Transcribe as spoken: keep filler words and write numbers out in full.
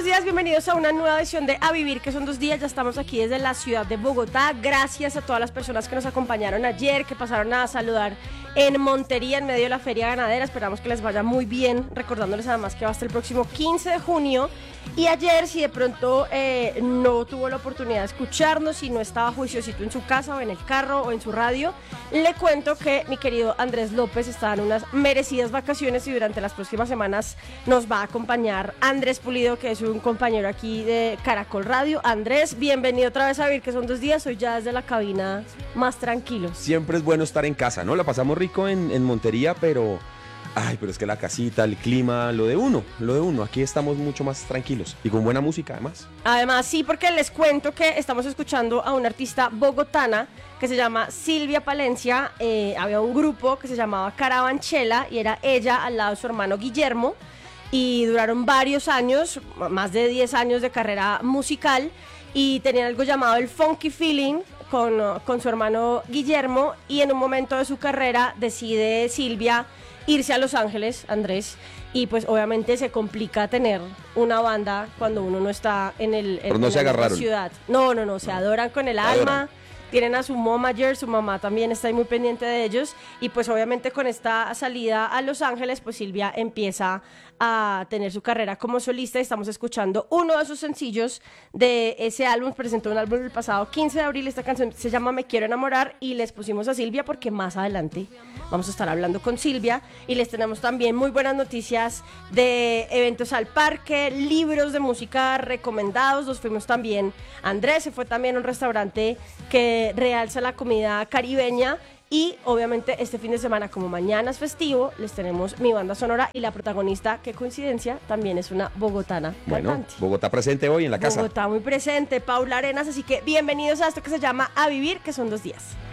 buenos días, bienvenidos a una nueva edición de A Vivir, que son dos días. Ya estamos aquí desde la ciudad de Bogotá. Gracias a todas las personas que nos acompañaron ayer, que pasaron a saludar en Montería, en medio de la feria ganadera. Esperamos que les vaya muy bien, recordándoles además que va hasta el próximo quince de junio. Y ayer, si de pronto eh, no tuvo la oportunidad de escucharnos, si no estaba juiciosito en su casa o en el carro o en su radio, le cuento que mi querido Andrés López está en unas merecidas vacaciones y durante las próximas semanas nos va a acompañar Andrés Pulido, que es un compañero aquí de Caracol Radio. Andrés, bienvenido otra vez a Vivir, que son dos días. Hoy ya desde la cabina más tranquilos. Siempre es bueno estar en casa, ¿no? La pasamos rico en, en Montería, pero... Ay, pero es que la casita, el clima, lo de uno, lo de uno. Aquí estamos mucho más tranquilos y con buena música además. Además, sí, porque les cuento que estamos escuchando a una artista bogotana que se llama Silvia Palencia. Eh, había un grupo que se llamaba Carabanchela y era ella al lado de su hermano Guillermo. Y duraron varios años, más de diez años de carrera musical. Y tenían algo llamado el Funky Feeling con, con su hermano Guillermo. Y en un momento de su carrera decide Silvia irse a Los Ángeles, Andrés, y pues obviamente se complica tener una banda cuando uno no está en el en, Pero no en se la agarraron. ciudad. No, no, no, se adoran con el Adoran. alma. Tienen a su momager, su mamá también está ahí muy pendiente de ellos. Y pues obviamente con esta salida a Los Ángeles, pues Silvia empieza a tener su carrera como solista. Y estamos escuchando uno de sus sencillos de ese álbum. Presentó un álbum el pasado quince de abril. Esta canción se llama Me Quiero Enamorar. Y les pusimos a Silvia porque más adelante vamos a estar hablando con Silvia. Y les tenemos también muy buenas noticias de eventos al parque, libros de música recomendados. Nos fuimos también, Andrés se fue también a un restaurante que realza la comida caribeña. Y obviamente este fin de semana, como mañana es festivo, les tenemos mi banda sonora y la protagonista, qué coincidencia, también es una bogotana Bueno, cantante. Bogotá presente hoy en la casa. Bogotá muy presente, Paula Arenas, así que bienvenidos a esto que se llama A Vivir, que son dos días.